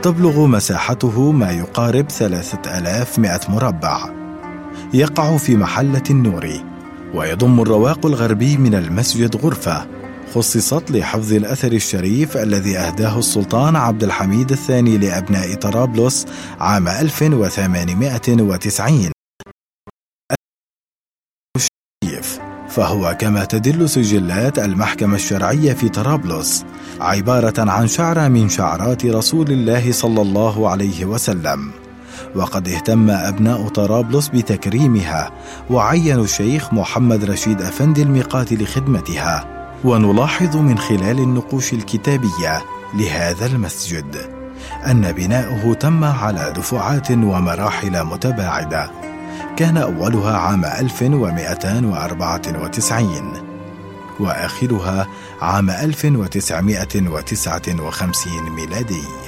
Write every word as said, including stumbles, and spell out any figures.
تبلغ مساحته ما يقارب ثلاثة آلاف ومئة مربع. يقع في محلة النوري، ويضم الرواق الغربي من المسجد غرفة خصصت لحفظ الأثر الشريف الذي أهداه السلطان عبد الحميد الثاني لأبناء طرابلس عام ألف وثمانمائة وتسعين، فهو كما تدل سجلات المحكمة الشرعية في طرابلس عبارة عن شعرة من شعرات رسول الله صلى الله عليه وسلم. وقد اهتم أبناء طرابلس بتكريمها، وعينوا الشيخ محمد رشيد أفندي الميقات لخدمتها. ونلاحظ من خلال النقوش الكتابية لهذا المسجد أن بناؤه تم على دفعات ومراحل متباعدة، كان أولها عام ألف ومئتين وأربعة وتسعين وآخرها عام ألف وتسعمائة وتسعة وخمسين ميلادي.